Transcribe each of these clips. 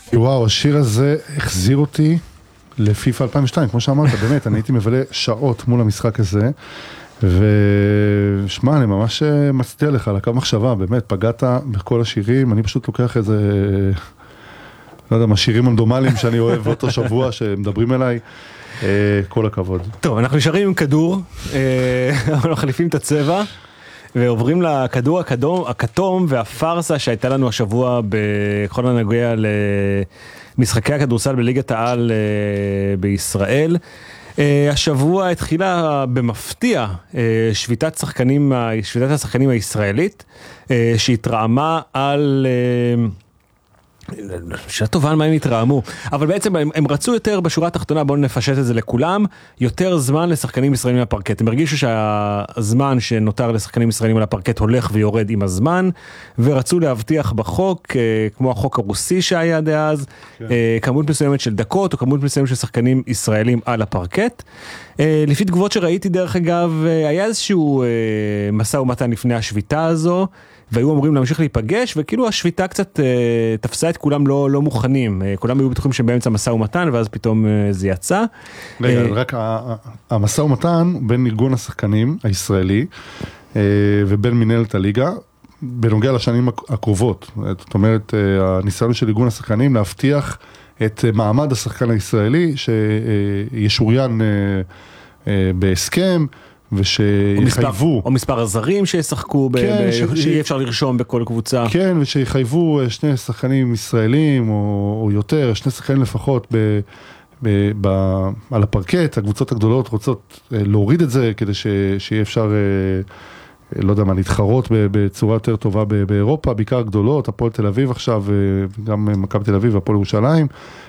וואו, השיר הזה החזיר אותי לפיפה 2002, כמו שאמרת, באמת, אני הייתי מבלה שעות מול המשחק הזה, ושמע, אני ממש מצדיע לך על הקו מחשבה, באמת, פגעת בכל השירים, אני פשוט לוקח איזה, לא יודע, מהשירים הנדומליים שאני אוהב אותו שבוע, שמדברים אליי, כל הכבוד. טוב, אנחנו נשארים עם כדור, אנחנו מחליפים את הצבע, ועוברים לכדור הכתום והפרסה שהייתה לנו השבוע בכל הנוגע למשחקי הכדורסל בליגת העל בישראל. השבוע התחילה במפתיע שביתת השחקנים הישראלית, שהתרעמה על... שאלה טובה על מה הם התרעמו, אבל בעצם הם רצו יותר בשורה התחתונה, בואו נפשט את זה לכולם, יותר זמן לשחקנים ישראלים על הפרקט. הם הרגישו שהזמן שנותר לשחקנים ישראלים על הפרקט הולך ויורד עם הזמן, ורצו להבטיח בחוק, כמו החוק הרוסי שהיה דאז, כמות מסוימת של דקות, או כמות מסוימת של שחקנים ישראלים על הפרקט. לפי תגובות שראיתי דרך אגב, היה איזשהו משא ומתן לפני השביתה הזו, והיו אומרים להמשיך להיפגש, וכאילו השביתה קצת תפסה את כולם לא מוכנים, כולם היו בטוחים שבאמצע משא ומתן, ואז פתאום זה יצא. רגע, רק המשא ומתן בין ארגון השחקנים הישראלי, ובין מנהלת הליגה, בנוגע לשנים הקרובות. זאת אומרת, הניסיון של ארגון השחקנים להבטיח את מעמד השחקן הישראלי, שישוריין בהסכם, ושיחייבו... או מספר הזרים שישחקו, שיהיה אפשר לרשום בכל קבוצה. כן, ושיחייבו שני שחקנים ישראלים, או יותר, שני שחקנים לפחות על הפרקט. הקבוצות הגדולות רוצות להוריד את זה, כדי שיהיה אפשר, לא יודע מה, להתחרות בצורה יותר טובה באירופה, בעיקר גדולות, הפועל תל אביב עכשיו, וגם מכבי תל אביב והפועל ירושלים,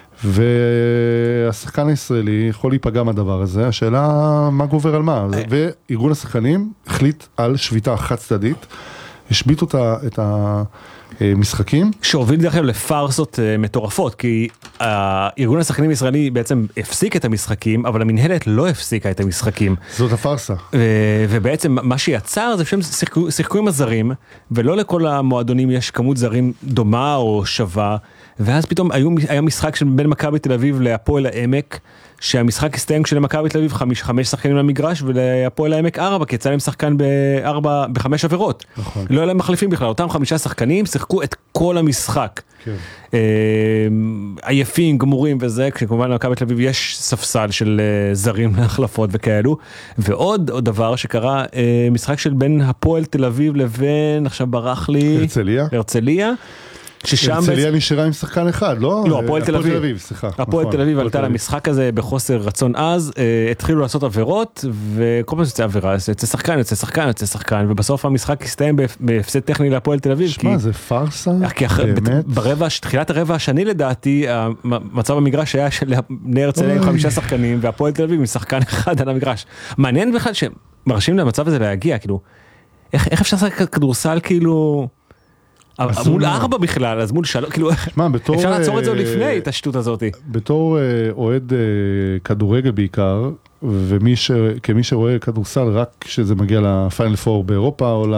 והשחקן הישראלי יכול להיפגע מהדבר הזה, השאלה מה גובר על מה, וארגון השחקנים החליט על שביתה חד צדדית, השביתו את המשחקים. שהוביל דרך כלל לפרסות מטורפות, כי ארגון השחקנים הישראלי בעצם הפסיק את המשחקים, אבל המנהלת לא הפסיקה את המשחקים. זאת הפרסה. ובעצם מה שיצר זה שהם שיחקו עם הזרים, ולא לכל המועדונים יש כמות זרים דומה או שווה, ואז פתאום היה משחק בין מכבי תל אביב להפועל העמק, שהמשחק הסתיים כשלמכבי תל אביב 5 שחקנים למגרש, ולהפועל העמק 4, כי יצא להם שחקן ב5 עבירות. נכון. לא היה להם מחליפים בכלל, אותם 5 שחקנים שיחקו את כל המשחק. כן. עייפים, גמורים וזה, כשכמובן למכבי תל אביב יש ספסל של זרים להחלפות וכאלו. ועוד דבר שקרה, משחק של בין הפועל תל אביב לבין, עכשיו ברח לי... הרצליה. הרצליה נשארה עם שחקן אחד, לא? לא, הפועל תל אביב, סליחה. הפועל תל אביב עלתה למשחק הזה בחוסר רצון אז, התחילו לעשות עבירות, וכל פעם יוצא עבירה, יוצא שחקן, ובסוף המשחק הסתיים בהפסד טכני להפועל תל אביב. שמע, זה פרסה, באמת. תחילת הרבע השני לדעתי, מצב המגרש היה של בני הרצליה עם 5 שחקנים, והפועל תל אביב עם שחקן אחד על המגרש. מעניין בכלל שמרשים למצב הזה להגיע, כאילו, איך אפשר לעשות כדורסל, כאילו... מול 4 בכלל, אז מול 3, כאילו, אפשר לעצור את זה לפני, את השטות הזאת. בתור אוהד כדורגל בעיקר, וכמי שרואה כדורסל רק כשזה מגיע לפיינל פור באירופה, או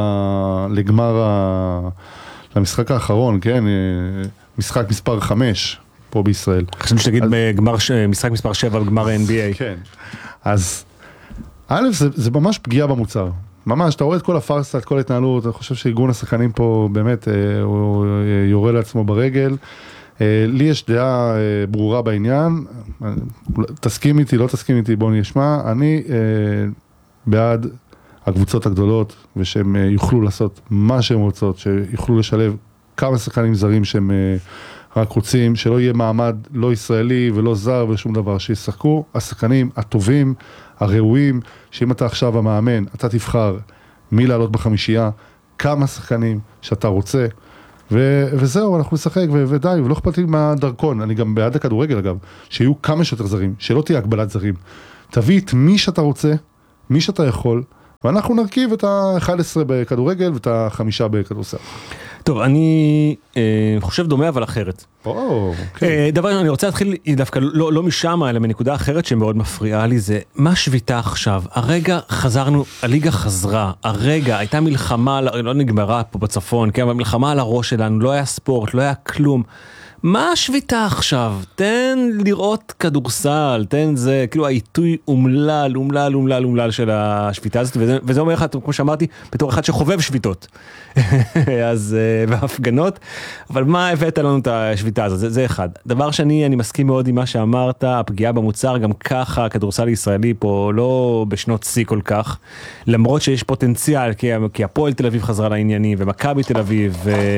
למשחק האחרון, כן, משחק מספר 5 פה בישראל. חשבתי שתגיד משחק מספר 7 בגמר ה-NBA. כן, אז א', זה ממש פגיעה במוצר. ממש, אתה רואה את כל הפרסה, את כל ההתנהלות, אני חושב שארגון השחקנים פה באמת, הוא יורה לעצמו ברגל. לי יש דעה ברורה בעניין, תסכים איתי, לא תסכים איתי, בוא נשמע. אני בעד הקבוצות הגדולות, ושהם יוכלו לעשות מה שהם רוצות, שיוכלו לשלב כמה שחקנים זרים שהם רק רוצים, שלא יהיה מעמד לא ישראלי ולא זר ושום דבר, שישחקו השחקנים הטובים, הראויים, שאם אתה עכשיו המאמן, אתה תבחר מי לעלות בחמישייה, כמה שחקנים שאתה רוצה, וזהו, אנחנו נשחק, ודי, ולא אכפת לי מהדרכון, אני גם בעד הכדורגל אגב, שיהיו כמה שיותר זרים, שלא תהיה הגבלת זרים, תביא את מי שאתה רוצה, מי שאתה יכול, ואנחנו נרכיב את ה-11 בכדורגל ואת ה-5 בכדורסל. טוב, אני חושב דומה אבל אחרת. דבר אני רוצה להתחיל דווקא לא משם, אלא מנקודה אחרת שמאוד מפריעה לי, זה מה שביתה עכשיו? הרגע חזרנו, הליגה חזרה, הרגע הייתה מלחמה, לא נגמרה פה בצפון, כן, אבל מלחמה על הראש שלנו, לא היה ספורט, לא היה כלום. מה השביתה עכשיו? תן לראות כדורסל, תן זה, כאילו העיתוי אומלל של השביתה הזאת, וזה אומר לך, כמו שאמרתי, בתור אחד שחובב שביתות, אז, והפגנות, אבל מה הבאת לנו את השביתה הזאת? זה אחד. דבר שני, אני מסכים מאוד עם מה שאמרת, הפגיעה במוצר, גם ככה, הכדורסל הישראלי פה לא בשנות שיא כל כך, למרות שיש פוטנציאל, כי הפועל תל אביב חזרה לעניינים, ומכבי תל אביב,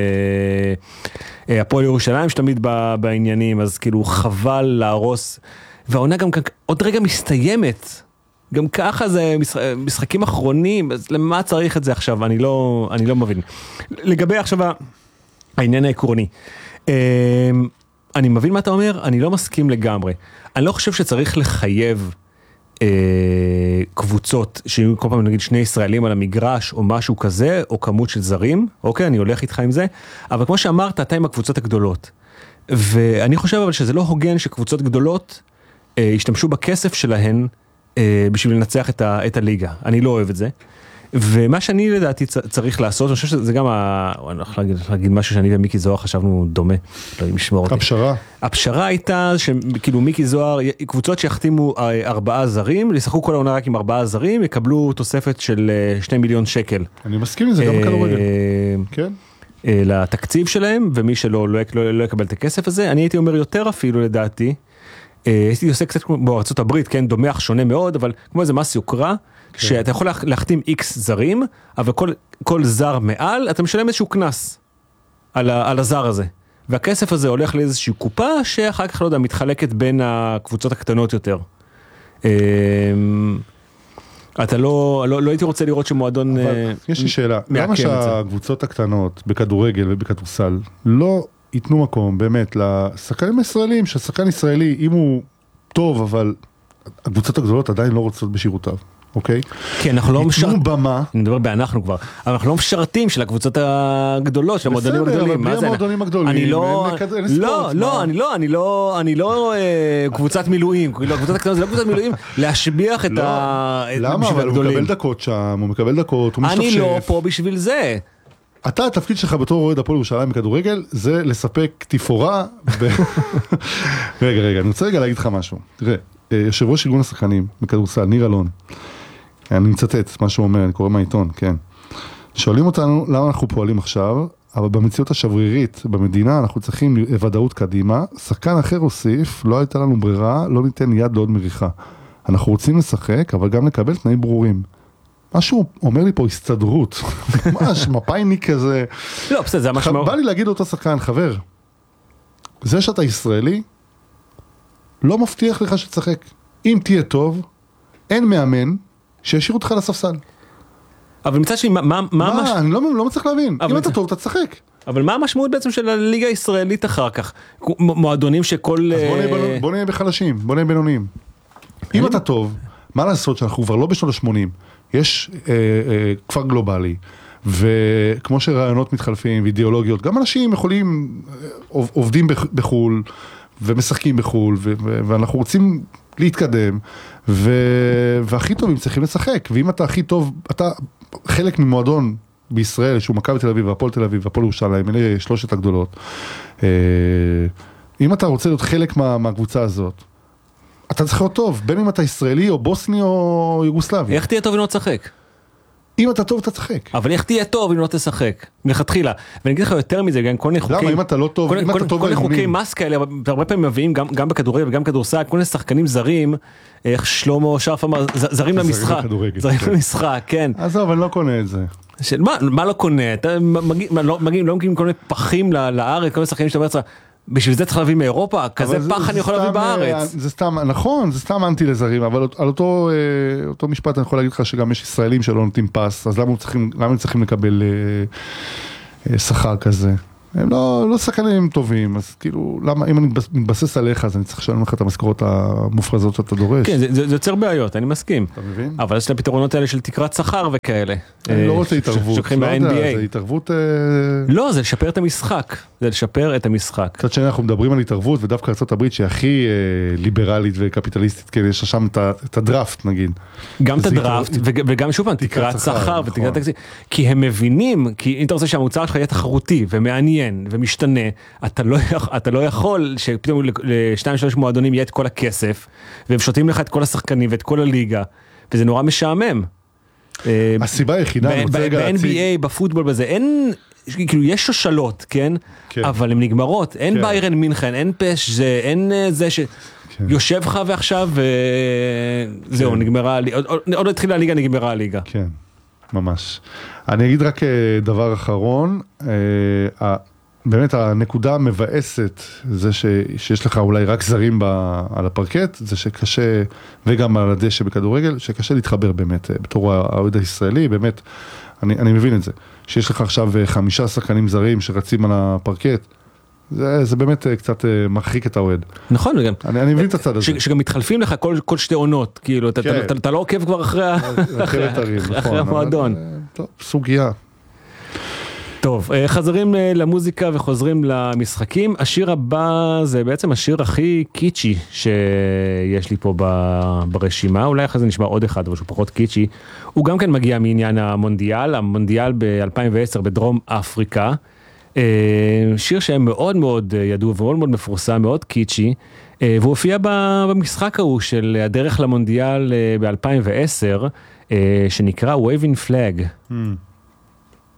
הפועל ירושלים שתמיד בעניינים, אז כאילו חבל להרוס, והעונה גם עוד רגע מסתיימת, גם ככה זה משחקים אחרונים, אז למה צריך את זה עכשיו? אני לא מבין. לגבי עכשיו העניין העקרוני, אני מבין מה אתה אומר, אני לא מסכים לגמרי. אני לא חושב שצריך לחייב קבוצות, שיהיו כל פעם נגיד שני ישראלים על המגרש או משהו כזה, או כמות של זרים, אוקיי, אני הולך איתך עם זה, אבל כמו שאמרת, אתה עם הקבוצות הגדולות, ואני חושב אבל שזה לא הוגן שקבוצות גדולות ישתמשו בכסף שלהן בשביל לנצח את הליגה, אני לא אוהב את זה, ומה שאני לדעתי צריך לעשות, אני חושב שזה גם, אני הולך להגיד משהו שאני ומיקי זוהר חשבנו דומה, לא ישמור אותי. הפשרה הייתה שכאילו מיקי זוהר, קבוצות שיחתימו 4 זרים, ישחקו כל העונה רק עם 4 זרים, יקבלו תוספת של 2 מיליון שקל. אני מסכים עם זה, גם בכדורגל. כן. לתקציב שלהם, ומי שלא לא יקבל את הכסף הזה, אני הייתי אומר יותר אפילו לדעתי, הייתי עושה קצת כמו בארצות הברית, כן, דומח שונה מאוד, אבל כמו איזה מס יוקרה, שאתה יכול להחתים X זרים, אבל כל זר מעל, אתה משלם איזשהו כנס על הזר הזה. והכסף הזה הולך לאיזושהי קופה, שאחר כך, לא יודע, מתחלקת בין הקבוצות הקטנות יותר. אתה לא הייתי רוצה לראות שמועדון יש לי שאלה, למה שהקבוצות הקטנות בכדורגל ובכדורסל לא ייתנו מקום באמת לשחקנים הישראלים, שהשחקן ישראלי, אם הוא טוב, אבל הקבוצות הגדולות עדיין לא רוצות בשירותיו. אוקיי? כי אנחנו לא משרתים, במה. אני מדבר באנחנו כבר, אבל אנחנו לא משרתים של הקבוצות הגדולות, של המועדונים הגדולים. בסדר, בלי המועדונים הגדולים. אני לא קבוצת מילואים, קבוצת הקטנות זה לא קבוצת מילואים, להשביח את למה? אבל הוא מקבל דקות שם, הוא מקבל דקות, הוא משתפשף. אני לא פה בשביל זה. אתה, התפקיד שלך בתור אוהד הפועל ירושלים בכדורגל, זה לספק תפאורה רגע, אני רוצה להגיד לך משהו. תראה, יושב ראש ארגון השחקנים בכדורסל, ניר אלון, אני מצטט מה שהוא אומר, אני קורא מהעיתון, כן. שואלים אותנו למה אנחנו פועלים עכשיו, אבל במציאות השברירית במדינה אנחנו צריכים ודאות קדימה, שחקן אחר הוסיף, לא הייתה לנו ברירה, לא ניתן יד לעוד מריחה. אנחנו רוצים לשחק, אבל גם לקבל תנאים ברורים. משהו אומר לי פה הסתדרות, ממש מפאיניק כזה. לא, בסדר, זה המשמעות. בא לי להגיד אותו שחקן, חבר, זה שאתה ישראלי, לא מבטיח לך שתשחק. אם תהיה טוב, אין מאמן שישאיר אותך לספסל. אבל מצד שני, אני לא מצליח להבין. אם אתה טוב, אתה תשחק. אבל מה המשמעות בעצם של הליגה הישראלית אחר כך? מועדונים שכל... אז בוא נהיה בחלשים, בוא נהיה בינוניים. אם אתה טוב, מה לעשות שאנחנו כבר לא בשנות ה-80, יש כפר גלובלי, וכמו שרעיונות מתחלפים ואידיאולוגיות, גם אנשים יכולים, עובדים בחול, ומשחקים בחול, ואנחנו רוצים להתקדם, והכי טובים צריכים לשחק, ואם אתה הכי טוב, אתה חלק ממועדון בישראל, שהוא מכבי תל אביב, והפועל תל אביב, והפועל ירושלים, אלה 3 הגדולות, אם אתה רוצה להיות חלק מהקבוצה הזאת, אתה צריך להיות טוב, בין אם אתה ישראלי, או בוסני, או יוגוסלבי. איך תהיה טוב אם לא תשחק? אם אתה טוב, אתה תשחק. אבל איך תהיה טוב אם לא תשחק? מלכתחילה. ואני אגיד לך יותר מזה, גם כל מיני חוקים... למה? אם אתה לא טוב, אם אתה טוב... כל מיני חוקי מס כאלה, הרבה פעמים מביאים, גם בכדורגל וגם כדורסל, כל מיני שחקנים זרים, איך שלמה שרף אמר, זרים למשחק. זרים למשחק, כן. עזוב, אני לא קונה את זה. מה לא קונה? אתה לא מגיעים כל מיני פחים לארץ, כל מיני שחקנים שאתה אומר לך, בשביל זה צריך להביא מאירופה, כזה פח אני יכול להביא בארץ. זה סתם, נכון, זה סתם אנטי לזרים, אבל על אותו משפט אני יכול להגיד לך שגם יש ישראלים שלא נותנים פס, אז למה הם צריכים לקבל שכר כזה? הם לא שחקנים טובים, אז כאילו, למה, אם אני מתבסס עליך, אז אני צריך לשלם לך את המשכורות המופרזות שאתה דורש. כן, זה יוצר בעיות, אני מסכים. אתה מבין? אבל יש את הפתרונות האלה של תקרת שכר וכאלה. אני לא רוצה התערבות, לא יודע, זה התערבות... לא, זה לשפר את המשחק. זה לשפר את המשחק. קצת שני אנחנו מדברים על התערבות, ודווקא ארצות הברית שהיא הכי ליברלית וקפיטליסטית, כן, יש שם את הדראפט, נגיד. גם את הדראפט, וגם שוב פעם, תקרת שכר ותקרת תקציב. כי הם מבינים, כי אם אתה רוצה שהמוצר שלך יהיה תחרותי ומעניין ומשתנה, אתה לא יכול שפתאום ל2-3 מועדונים יהיה את כל הכסף, והם שותים לך את כל השחקנים ואת כל הליגה, וזה נורא משעמם. הסיבה היחידה, ב-NBA, בפוטבול בזה, אין, כאילו יש שושלות, כן? אבל הן נגמרות, אין ביירן מינכן, אין פש, אין זה שיושב לך ועכשיו, וזהו, נגמרה, עוד לא התחילה הליגה, נגמרה הליגה. כן, ממש. אני אגיד רק דבר אחרון, באמת הנקודה המבאסת, זה שיש לך אולי רק זרים על הפרקט, זה שקשה, וגם על הדשא בכדורגל, שקשה להתחבר באמת, בתור האוהד הישראלי, באמת, אני מבין את זה. שיש לך עכשיו 5 שחקנים זרים שרצים על הפרקט, זה באמת קצת מרחיק את האוהד. נכון, וגם. אני מבין את הצד הזה. שגם מתחלפים לך כל 2 עונות, כאילו, אתה לא עוקב כבר אחרי המועדון. טוב, סוגיה. טוב, חזרים למוזיקה וחוזרים למשחקים. השיר הבא זה בעצם השיר הכי קיצ'י שיש לי פה ברשימה. אולי אחרי זה נשמע עוד אחד, אבל שהוא פחות קיצ'י. הוא גם כן מגיע מעניין המונדיאל ב-2010 בדרום אפריקה. שיר שהיה מאוד מאוד ידוע ומאוד מאוד מפורסם, מאוד קיצ'י. והוא הופיע במשחק ההוא של הדרך למונדיאל ב-2010, שנקרא Waving Flag.